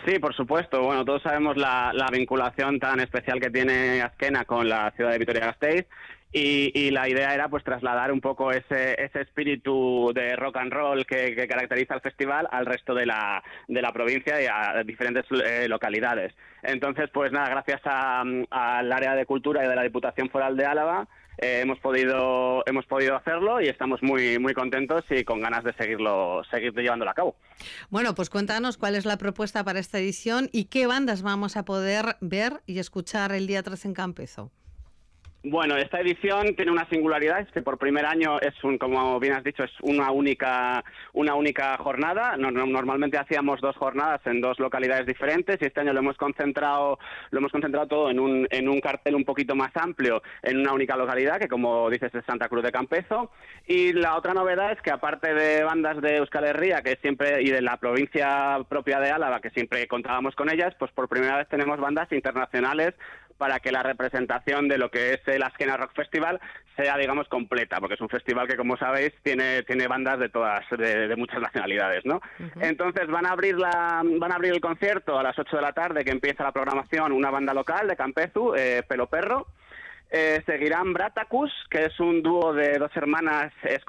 Sí, por supuesto. Bueno, todos sabemos la vinculación tan especial que tiene Azkena con la ciudad de Vitoria-Gasteiz y la idea era pues trasladar un poco ese espíritu de rock and roll que caracteriza al festival al resto de la provincia y a diferentes localidades. Entonces, pues nada, gracias al área de cultura y de la Diputación Foral de Álava hemos podido hacerlo y estamos muy contentos y con ganas de seguir llevándolo a cabo. Bueno, pues cuéntanos cuál es la propuesta para esta edición y qué bandas vamos a poder ver y escuchar el día 3 en Campezo. Bueno, esta edición tiene una singularidad, es que por primer año como bien has dicho, es una única jornada. Normalmente hacíamos 2 jornadas en 2 localidades diferentes y este año lo hemos concentrado todo en un cartel un poquito más amplio en una única localidad, que como dices es Santa Cruz de Campezo. Y la otra novedad es que aparte de bandas de Euskal Herria, y de la provincia propia de Álava, que siempre contábamos con ellas, pues por primera vez tenemos bandas internacionales para que la representación de lo que es el Azkena Rock Festival sea, digamos, completa, porque es un festival que, como sabéis, tiene bandas de muchas nacionalidades, ¿no? Uh-huh. Entonces van a abrir el concierto a las 8 de la tarde, que empieza la programación, una banda local de Campezu, Pelo Perro. Seguirán Bratacus, que es un dúo de 2 hermanas